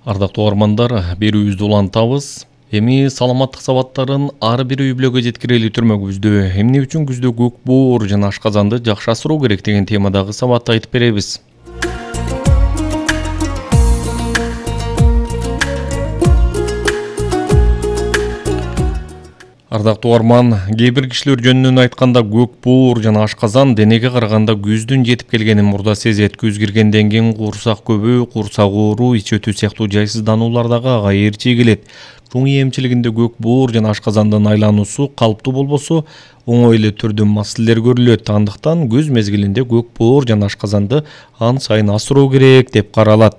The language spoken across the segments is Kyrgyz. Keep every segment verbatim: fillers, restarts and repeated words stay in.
Ардактуу угармандар, берүүбүздү улантабыз. Эми саламаттык сабаттарын ар бир үй бүлөгө жеткирели түрмөгүбүздө эмне үчүн күздө көк боор жана ашказанды жакшы асыроо керек деген темадагы сабатты айтып беребиз. Ардактуу угарман, кээ бир кишилер жөнүнөн айтканда көк боор жана ашказан денеге караганда күздүн жетип келгенин мурда сезет. Күз киргенден кийин курсак көбүү, курсак оору, ич өтүү сыяктуу жайсыздануулар дагы ага ээрчи келет. Чоң эмчилигинде көк боор жана ашказандын айлануусу калыптуу болбосо, оңой эле түрдө маселелер көрүлөт. Андыктан күз мезгилинде көк боор жана ашказанды ан сайын асыроо керек деп каралат.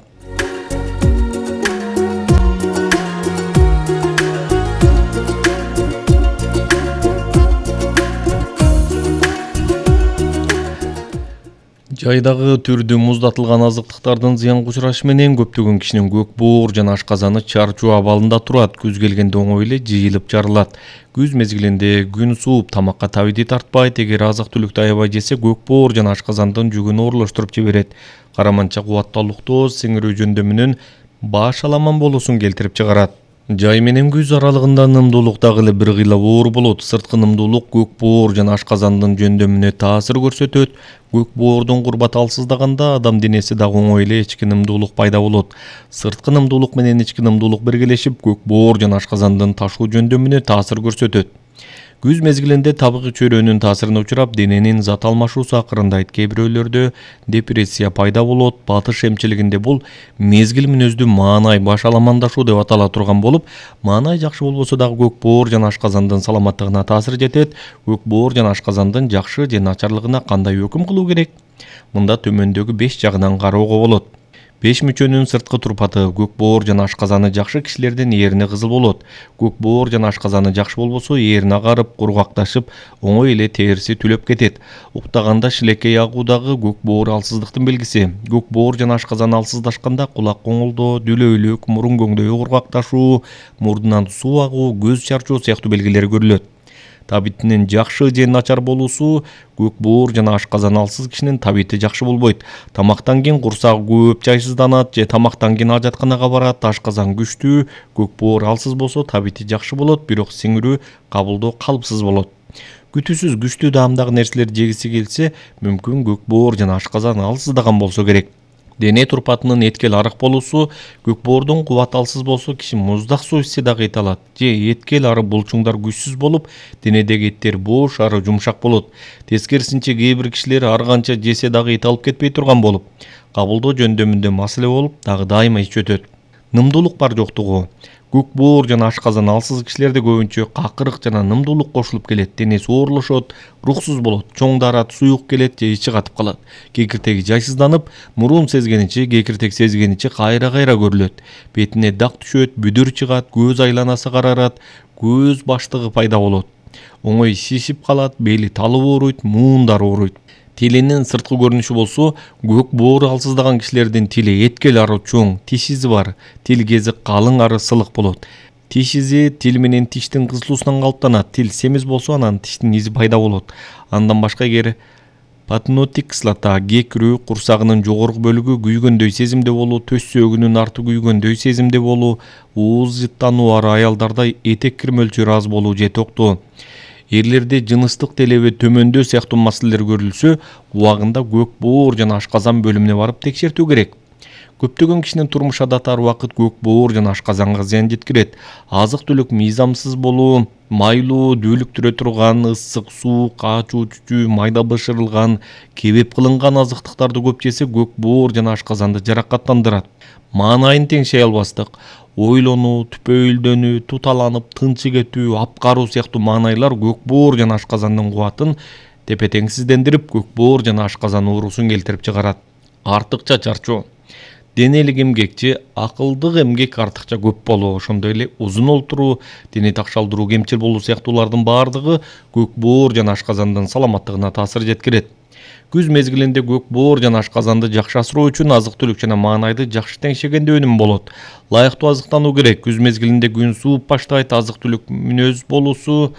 Жайдагы түрдүү муздатылган азыктыктардын зыянга учурашы менен көптөгөн кишинин көк боор жана ашказаны чарчоо абалында турат. Күз келгенде оңой эле жыйылып жарылат. Күз мезгилинде күн сууп, тамакка табити тартпайт. Эгер азык-түлүктү аябай жесе, көк боор жана ашказандын жүгүн оорлоштуруп жиберет. Караманча кубаттуулукту сиңирүү жөндөмүнүн баш аламан болуусун келтирип чыгарат. Жай менен күз аралыгында нымдуулук дагы эле бир кыйла оор болот. Сырткы нымдуулук көк боор жана ашказандын жөндөмүнө таасир көрсөтөт. Көк боордун курбаты алсыздаганда адам денеси дагы оңой эле ички нымдуулук пайда болот. Сырткы нымдуулук менен ички нымдуулук биргелешип, көк боор жана ашказандын ташуу жөндөмүнө таасир көрсөтөт. Күз мезгилинде табигый чөйрөнүн таасирине учурап, дененин зат алмашуусу акырындайт. Кээ бирөөлөрдө депрессия пайда болот. Батыш эмчилигинде бул мезгил мүнөздүү маанай баш аламандашуу деп атала турган болуп, маанай жакшы болбосо дагы көк боор жана ашказандын саламаттыгына таасир жетет. Көк боор жана ашказандын жакшы же начарлыгына кандай өкүм кылуу керек? Мында төмөндөгү беш жагынан кароого болот. Беш мүчөнүн сырткы турпаты: көк боор жана ашказаны жакшы кишилердин ээрине кызыл болот. Көк боор жана ашказаны жакшы болбосо, эрин агарып, кургакташып, оңой эле териси түлөп кетет. Уктаганда шилекей агуу дагы көк боор алсыздыктын белгиси. Көк боор жана ашказан алсыздашканда кулак коңулдоо, дүлөйлүк, мурун көңдөйү кургакташуу, мурдунан суу агуу, көз чарчоо сыяктуу белгилер көрүлөт. Табитинин жакшы же начар болуусу: көк боор жана ашказан алсыз кишинин табити жакшы болбойт. Тамактан кийин курсагы көп жайсызданат же тамактан кийин ажатканага барат. Ашказан күчтүү, көк боор алсыз болсо табити жакшы болот, бирок сиңирүү, кабылдоо калыпсыз болот. Күтүүсүз күчтүү даамдагы нерселер жегиси келсе, мүмкүн көк боор жана ашказан алсыздаган болсо керек. Дене турпатынын эткел арык болуусу: көк боордун кубаты алсыз болсо, киши муздак суу ичсе дагы эт алат. Же эткел ары булчуңдар күчсүз болуп, денедеги эттер бош ары жумшак болот. Тескерисинче, кээ бир кишилер ар канча жесе дагы эт алып кетпей турган болуп, кабылдоо жөндөмүндө маселе болуп, дагы дайыма ич өтөт. Нымдуулук бар жоктугу: көк боор жана ашказан алсыз кишилерде көбүнчө какырык жана нымдуулук кошулуп келет. Денеси оорлошот, рухсуз болот, чоң дарат, суюк келет же ичи катып калат. Кекиртеги жайсызданып, мурун сезгеничи, кекиртек сезгеничи кайра-кайра көрүлөт. Бетине дак түшөт, бүдүр чыгат, көз айланасы карарат, көз баштыгы пайда болот. Оңой шишип калат, бели талып ооруйт, муундар ооруйт. Тилинин сырткы көрүнүшү болсо: көк боор алсыздаган кишилердин тили эткел ары чоң, тиш изи бар, тил кези калың ары сылык болот. Тиш изи тил менен тиштин кысылуусунан калыптанат. Тил семиз болсо, анан тиштин изи пайда болот. Андан башка, эгер патнотик кислота, кекирүү, курсагынын жогорку бөлүгү күйгөндөй сезимде болуу, төс сөөгүнүн арты күйгөндөй сезимде болуу, ууз жыттануу ары аялдарда этек кир мөлчөрү аз болуу же токтоо, эрлерде жыныстык телеби төмөндөө сыяктуу маселелер көрүлсө, убагында көк боор жана ашказан бөлүмүнө барып текшертүү керек. Көптөгөн кишинин турмуш адаты ар убакыт көк боор жана ашказанга зыян жеткирет. Азык-түлүк мыйзамсыз болуу, майлуу, дүүлүктүрө турган, ысык суу, каачуу чүчүү, майда бышырылган, кебеп кылынган азыктыктарды көп жесе, көк боор жана ашказанды жаракаттандырат. Маанайын теңшей албастык, ойлонуу, түпөйүлдөнүү, туталанып, тынчы кетүү, апкаруу сыяктуу маанайлар көк боор жана ашказандын кубатын тепе-теңсиздендирип, көк боор жана ашказан оорусун келтирип чыгарат. Артыкча чарчоо: денелик эмгекчи, акылдык эмгек артыкча көп болуу, ошондой эле узун олтуруу, дене такшалдыруу, кемчил болуу сыяктуулардын баардыгы көк боор жана ашказандын саламаттыгына таасир жеткирет. Күз мезгилинде көк боор жана ашказанды жакшы асыроо үчүн азык-түлүк жана маанайды жакшы теңшегенде өнүм болот. Ылайыктуу азыктануу керек. Күз мезгилинде күн сууп баштайт, азык-түлүк мүнөз болуусу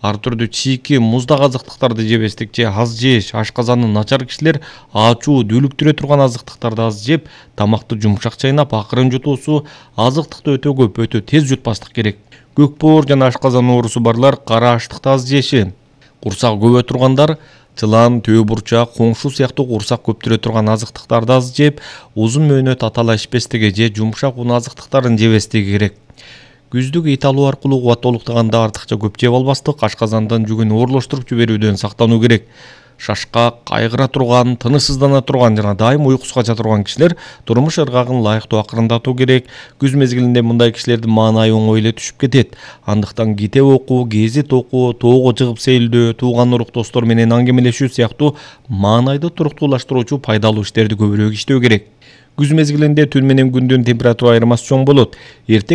ар түрдүү чийки муздак азыктыктарды жебестик же аз жеш, ашказаны начар кишилер ачуу дүүлүктүрө турган азыктыктарды аз жеп, тамакты жумшак чайнап, акырын жутуусу, азыктыкты өтө көп, өтө тез жутпастык керек. Көк боор жана ашказан оорусу барлар кара аштыкты аз жеши. Курсак көбө тургандар чылан, төө бурчак, коңшу сыяктуу курсак көптүрө турган азыктыктарды аз жеп, узун мөөнөт атала ичпестиги же жумшак un азыктыктарын жебестиги керек. Күздүк ит алуу аркылуу кубат толуктаганда артыкча көп жеп албастык, ашказандан жүгүн оорлоштуруп жиберүүдөн сактануу керек. Шашкак, кайгыра турган, тынычсыздана турган жана дайым уйкусу кача турган кишилер турмуш ыргагын ылайыктуу акырындатуу керек. Күз мезгилинде мындай кишилердин маанайы оңой эле түшүп кетет. Андыктан китеп окуу, гезит окуу, тоого чыгып сейилдөө, тууган урук достор менен аңгемелешүү сыяктуу маанайды туруктуулаштыруучу пайдалуу иштерди көбүрөөк иштөө керек. Күз мезгилинде түн менен күндүн температура айырмасы чоң болот. Эртең